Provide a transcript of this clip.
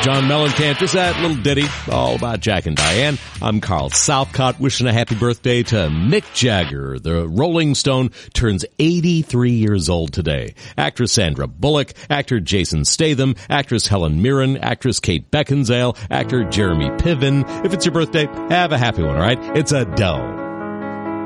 John Mellencamp. Just that little ditty all about Jack and Diane. I'm Carl Southcott wishing a happy birthday to Mick Jagger. The Rolling Stone turns 83 years old today. Actress Sandra Bullock, actor Jason Statham, actress Helen Mirren, actress Kate Beckinsale, actor Jeremy Piven. If it's your birthday, have a happy one, all right? It's Adele.